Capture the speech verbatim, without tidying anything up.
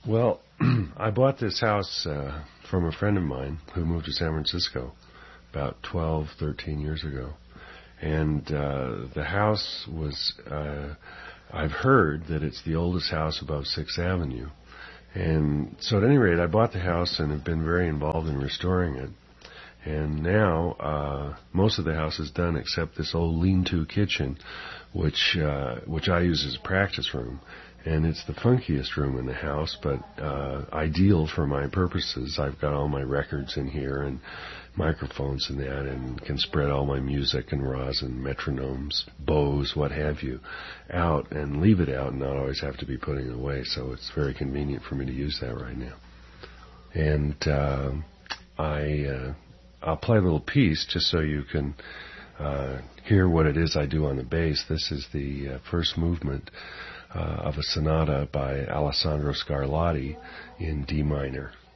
Well, I bought this house uh, from a friend of mine who moved to San Francisco about twelve, thirteen years ago. And uh, the house was, uh, I've heard that it's the oldest house above sixth Avenue. And so at any rate, I bought the house and have been very involved in restoring it. And now uh, most of the house is done except this old lean-to kitchen, which uh, which I use as a practice room. And it's the funkiest room in the house, but uh, ideal for my purposes. I've got all my records in here and microphones and that, and can spread all my music and rosin, metronomes, bows, what have you, out and leave it out and not always have to be putting it away. So it's very convenient for me to use that right now. And uh, I, uh, I'll play a little piece just so you can uh, hear what it is I do on the bass. This is the uh, first movement Uh, of a sonata by Alessandro Scarlatti in D minor.